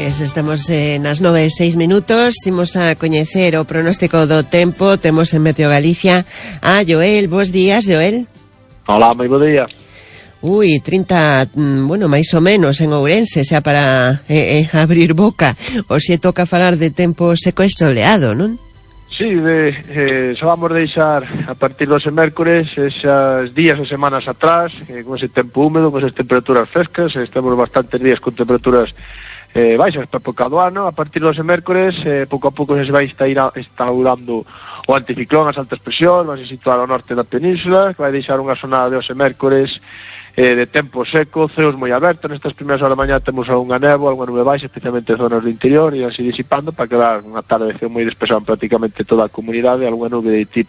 Pois estamos nas 9:06. Imos a coñecer o pronóstico do tempo. Temos en Meteo Galicia a Joel. Bos días, Joel. Hola, moi bo día. 30, bueno, máis ou menos en Ourense, xa para abrir boca. O xe toca falar de tempo seco e soleado, non? Sí, xa vamos deixar a partir dos mércores esas días ou semanas atrás, con ese tempo húmedo, con esas temperaturas frescas. Estamos bastantes días con temperaturas baixas para época do ano. A partir dos mércores, pouco a pouco se vai instaurando o anticiclón, as altas presións, vai se situar ao norte da península, que vai deixar unha zona de os mércores de tempo seco, ceos moi abertos. Nestas primeiras horas da mañá temos algunha néboa, algunha nube baixa, especialmente en zonas do interior, e así disipando para quedar unha tarde de ceo moi despexada en prácticamente toda a comunidade, algunha nube de tipo